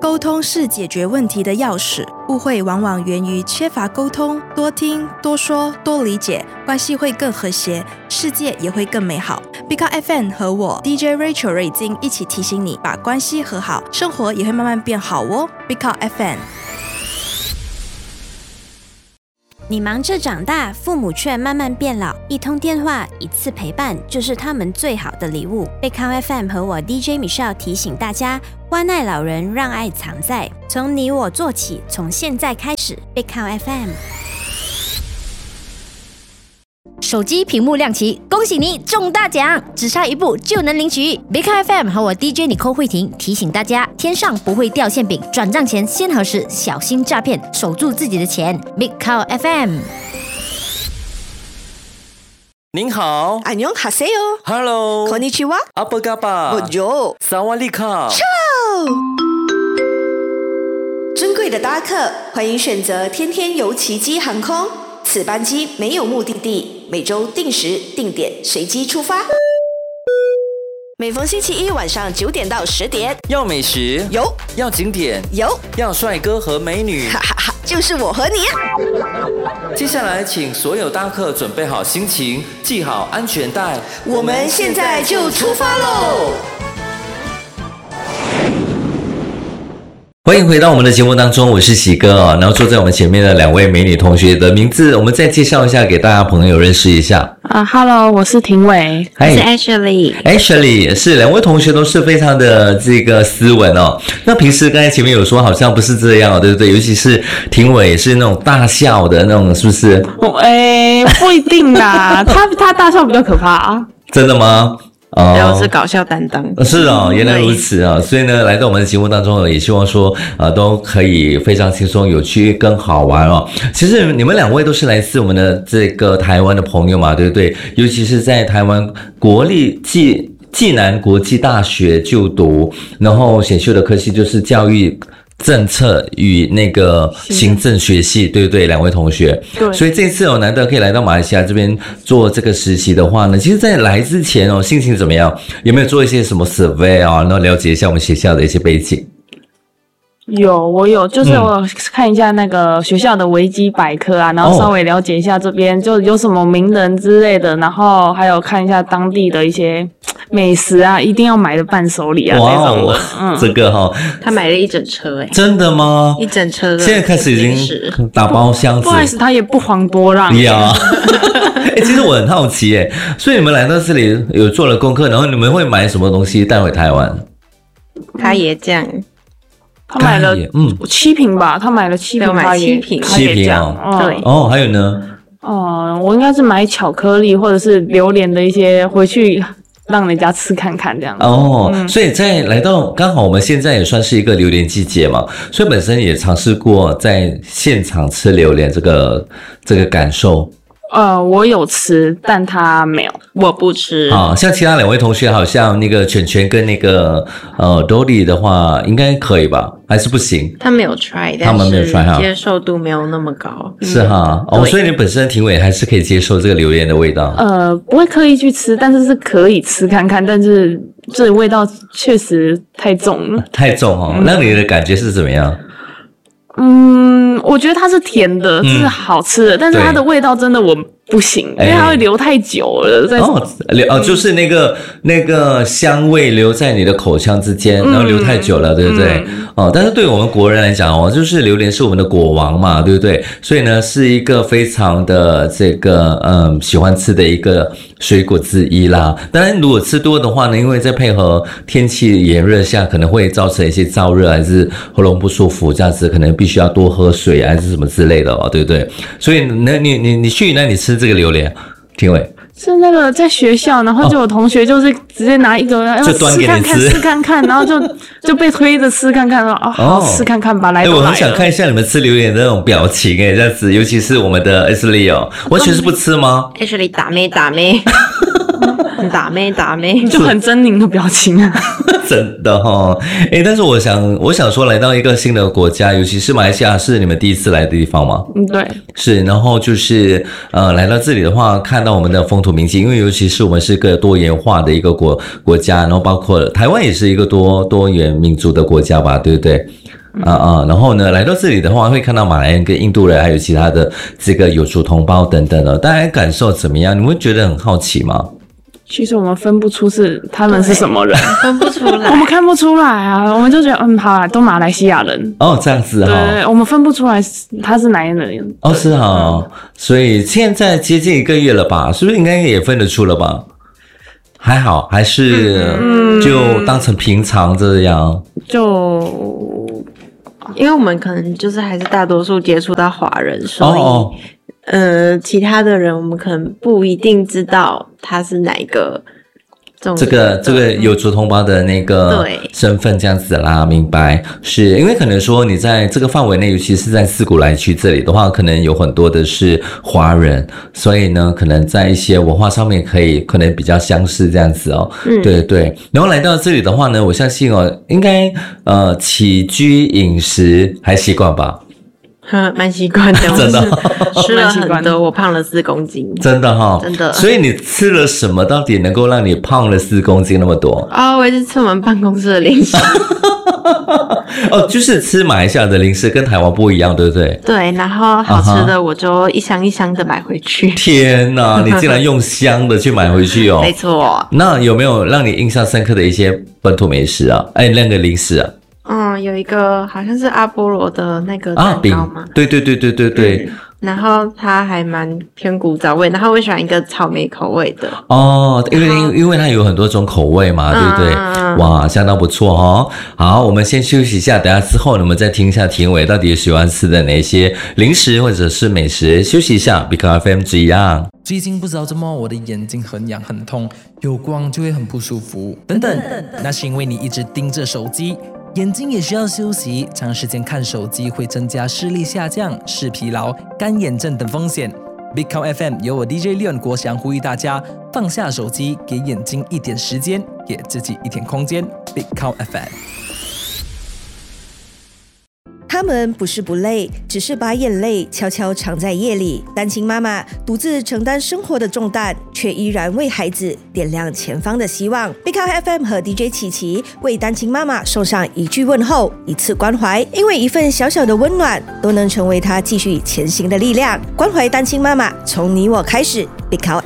沟通是解决问题的钥匙，误会往往源于缺乏沟通，多听、多说、多理解，关系会更和谐，世界也会更美好。Big Car FM 和我 DJ Rachel 瑞金一起提醒你，把关系和好，生活也会慢慢变好哦。Big Car FM。 你忙着长大，父母却慢慢变老，一通电话，一次陪伴，就是他们最好的礼物。Big Car FM 和我 DJ Michelle 提醒大家，关爱老人，让爱藏在，从你我做起，从现在开始。Big Car FM。 手机屏幕亮起，恭喜你中大奖，只差一步就能领取。Big Car FM 和我 DJ 尼寇慧婷提醒大家，天上不会掉馅饼，转账前先核实，小心诈骗，守住自己的钱。Big Car FM。 您好， 안녕하세요。 Hello， こんにちは。 阿波嘎巴， Bonjour， 萨瓦利卡。 尊贵的搭客，欢迎选择天天游奇迹航空。此班机没有目的地，每周定时定点随机出发。每逢星期一晚上9点到10点， 要美食有， 要景点有， 要帅哥和美女， 哈哈哈，就是我和你啊！ 接下来，请所有搭客准备好心情，系好安全带， 我们现在就出发喽！ 欢迎回到我们的节目当中，我是喜哥啊。然后坐在我们前面的两位美女同学的名字，我们再介绍一下，给大家朋友认识一下。 Hello， 我是廷伟， 我是 Ashley。Ashley 是两位同学都是非常的这个斯文哦。那平时刚才前面有说好像不是这样，对不对？尤其是廷伟是那种大笑的那种，是不是？ 不一定啦，他大笑比较可怕啊。 真的吗？ 我是搞笑担当。 是哦，原来如此啊！所以呢，来到我们的节目当中，也希望说都可以非常轻松、有趣跟好玩哦。其实你们两位都是来自我们的这个台湾的朋友嘛，对不对？尤其是在台湾国立暨南国际大学就读，然后选修的科系就是教育政策与那个行政学系，对不对？两位同学， 对， 所以这次难得可以来到马来西亚这边做这个实习的话呢，其实在来之前心情怎么样？有没有做一些什么 survey 啊？然后了解一下我们学校的一些背景？ 我有，就是我看一下那个学校的维基百科啊，然后稍微了解一下这边就有什么名人之类的，然后还有看一下当地的一些美食啊，一定要买的伴手礼啊那种的。 这个他买了一整车真的吗？ 一整车的， 现在开始已经打包箱子。 不好意思，他也不遑多让。 呀，其实我很好奇所以你们来到这里有做了功课，然后你们会买什么东西带回台湾？ 咖椰酱。 他买了7瓶吧，他买了7瓶咖椰酱。 对。 还有呢？ 我应该是买巧克力或者是榴莲的一些回去让人家吃看看这样。 所以在来到刚好我们现在也算是一个榴莲季节嘛，所以本身也尝试过在现场吃榴莲这个感受。 我有吃，但他没有， 我不吃。 像其他两位同学，好像那个犬犬跟那个Dolly 的话，应该可以吧？还是不行？ 他没有 try， 他们没有 try 接受度没有那么高。 是哈，所以你本身廷伟还是可以接受这个榴莲的味道。 不会刻意去吃，但是可以吃看看，但是这味道确实太重了。 太重那你的感觉是怎么样？ 我觉得它是甜的，是好吃的，但是它的味道真的我不行，因为它会留太久了。 就是那个香味留在你的口腔之间，然后留太久了，对不对？但是对我们国人来讲就是榴莲是我们的果王嘛，对不对？所以呢，是一个非常的这个喜欢吃的一个水果之一啦。当然，如果吃多的话呢，因为在配合天气炎热下，可能会造成一些燥热，还是喉咙不舒服，这样子可能必须要多喝水，还是什么之类的对不对？所以你去哪里吃这个榴莲？廷伟是那个在学校，然后就有同学就是直接拿一个要吃看看，然后就被推着吃看看，好吃看看吧，来都来了。 我很想看一下你们吃榴莲的那种表情这样子，尤其是我们的 Ashley 完全是不吃吗 ？Ashley 打妹，打妹， 就很狰狞的表情啊。 真的但是我想说，来到一个新的国家，尤其是马来西亚，是你们第一次来的地方吗？ 对， 是。然后就是来到这里的话，看到我们的风土民情，因为尤其是我们是个多元化的一个国家，然后包括台湾也是一个多元民族的国家吧，对不对？ 然后呢，来到这里的话，会看到马来人跟印度人，还有其他的这个有族同胞等等的，大家感受怎么样？你们会觉得很好奇吗？ 其实我们分不出他们是什么人， 分不出来， 我们看不出来啊，我们就觉得好啊，都马来西亚人。 这样子对，我们分不出来他是哪一人。 是所以现在接近1个月了吧，是不是应该也分得出了吧？还好，还是就当成平常这样。 因为我们可能就是还是大多数接触到华人，所以其他的人我们可能不一定知道他是哪一个这个有族同胞的那个身份这样子啦，明白？是因为可能说你在这个范围内，尤其是在斯古莱区这里的话，可能有很多的是华人，所以呢，可能在一些文化上面可能比较相似这样子对对。然后来到这里的话呢，我相信应该起居饮食还习惯吧？ 蛮习惯的， 真的吃了很多，我胖了4公斤， 真的真的。 所以你吃了什么，到底能够让你胖了4公斤那么多？ 我一直吃我们办公室的零食。 就是吃马来西亚的零食跟台湾不一样，对不对？ 对，然后好吃的我就一箱一箱的买回去。 天哪，你竟然用箱的去买回去没错。 那有没有让你印象深刻的一些本土美食啊？那个零食啊？ 有一个好像是阿波罗的那个蛋糕嘛， 对。 然后它还蛮偏古早味，然后我喜欢一个草莓口味的。 因为它有很多种口味嘛，对不对？哇，相当不错好，我们先休息一下，等一下之后我们再听一下庭伟到底喜欢吃的哪些零食或者是美食。休息一下 ，Big FM 这样。 最近不知道怎么我的眼睛很痒很痛，有光就会很不舒服，等等，那是因为你一直盯着手机。眼睛也需要休息，长时间看手机会增加视力下降、视疲劳、干眼症等风险。Big Cow FM 由我 DJ Leon 国祥呼吁大家放下手机，给眼睛一点时间，给自己一点空间。Big Cow FM。 他们不是不累，只是把眼泪悄悄藏在夜里。单亲妈妈独自承担生活的重担，却依然为孩子点亮前方的希望。Big Cow FM 和 DJ 琪琪为单亲妈妈送上一句问候，一次关怀，因为一份小小的温暖，都能成为她继续前行的力量。关怀单亲妈妈，从你我开始。Big Cow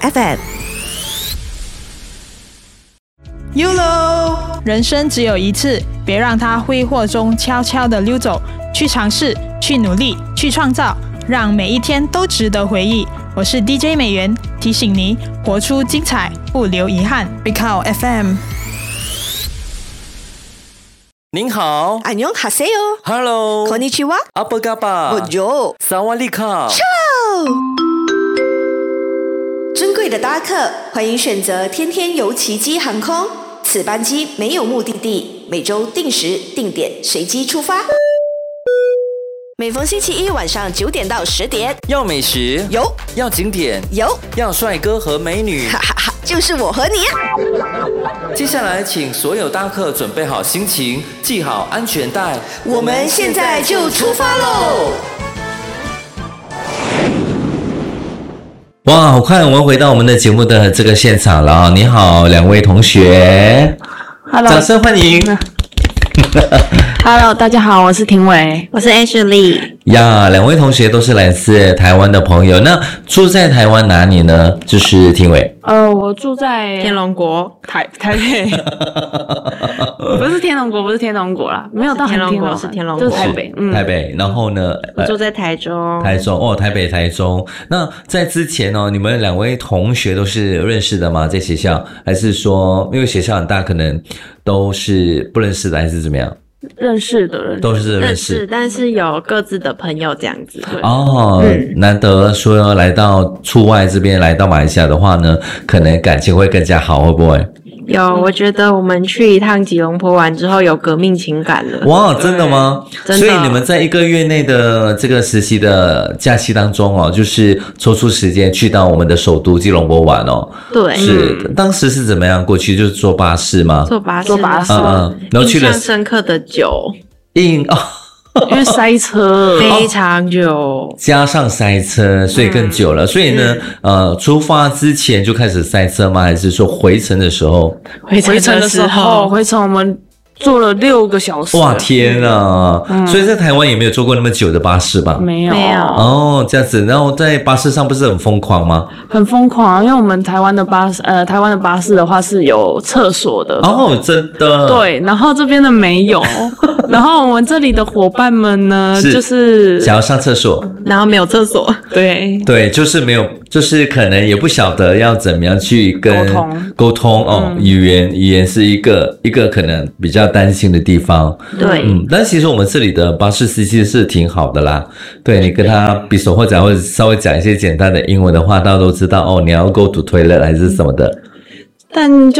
FM。YOLO， 人生只有一次，别让它挥霍中悄悄地溜走。去尝试，去努力，去创造，让每一天都值得回忆。我是 DJ 美元，提醒你活出精彩，不留遗憾。Big Cow FM。 您好， 안녕하세요。 Hello， konnichiwa， apa kabar， Bonjour， Sawadee-ka。 尊贵的搭客，欢迎选择天天游奇迹航空。此班机没有目的地，每周定时定点随机出发。每逢星期一晚上9点到10点， 要美食有， 要景点有， 要帅哥和美女， 哈哈哈，就是我和你。 接下来，请所有搭客准备好心情，系好安全带， 我们现在就出发喽！ 哇，好快，我们回到我们的节目的这个现场了。你好，两位同学 ，Hello， 掌声欢迎。 Hello， 大家好，我是庭伟， 我是 Ashley。 呀，两位同学都是来自台湾的朋友，那住在台湾哪里呢？就是庭伟。 我住在天龙国， 台北。不是天龙国啦，没有到很天龙， 是天龙国， 就是台北。 台北。然后呢？ 我住在台中。 台北、台中。那在之前你们两位同学都是认识的吗？在学校，还是说因为学校很大，可能都是不认识的，还是怎么样？ 认识的人都是认识， 但是有各自的朋友这样子。 难得说来到出外这边，来到马来西亚的话呢，可能感情会更加好，会不会？ 有，我觉得我们去一趟吉隆坡玩之后，有革命情感了。 哇，真的吗？ 真的。 所以你们在1个月内的这个实习的假期当中就是抽出时间去到我们的首都吉隆坡玩对， 是当时是怎么样过去？就是坐巴士吗？ 坐巴士， 然后去了印象深刻的久， 因为塞车非常久， 加上塞车，所以更久了。所以呢，出发之前就开始塞车吗？还是说回程的时候？ 回程的时候，我们坐了6个小时。 哇，天啊！所以在台湾也没有坐过那么久的巴士吧？ 没有。 哦，这样子，然后在巴士上不是很疯狂吗？ 很疯狂，因为我们台湾的巴士的话是有厕所的。 哦，真的。 对，然后这边的没有。然后我们这里的伙伴们呢，就是想要上厕所， 然后没有厕所。 对， 就是没有，就是可能也不晓得要怎么样去跟沟通哦。语言是一个可能比较担心的地方。 对， 但其实我们这里的巴士司机是挺好的啦。对，你跟他比手画脚或者稍微讲一些简单的英文的话，大家都知道哦，你要 go to toilet 还是什么的。 但就